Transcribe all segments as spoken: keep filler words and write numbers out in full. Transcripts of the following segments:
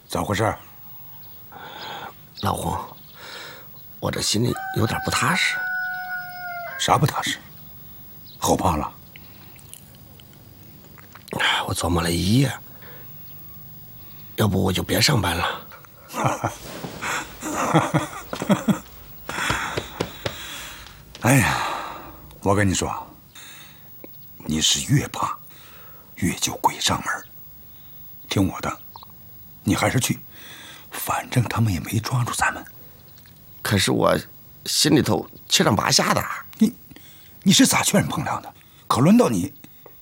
咋回事？ 老洪，我这心里有点不踏实。 啥不踏实？后怕了？ 我琢磨了一夜，要不我就别上班了。 哎呀，我跟你说，你是越怕，越就鬼上门。听我的，你还是去，反正他们也没抓住咱们。 可是我心里头七上八下的。 你，你是咋劝人碰亮的？可轮到你。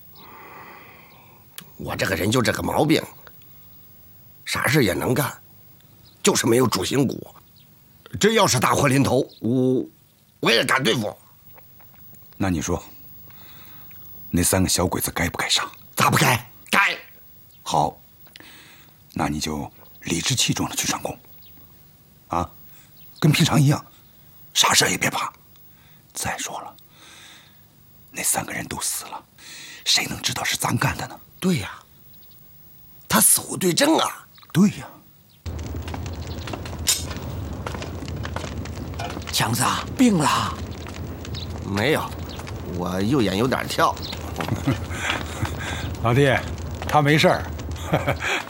我这个人就这个毛病，啥事也能干，就是没有主心骨。真要是大祸临头，我我也敢对付。 那你说，那三个小鬼子该不该杀？ 咋不该？该。 好，那你就理直气壮的去上供，啊，跟平常一样，啥事也别怕。再说了，那三个人都死了，谁能知道是咱干的呢？ 对呀，他死无对证啊。 对呀。 强子病了？ 没有，我右眼有点跳。 老弟，他没事儿，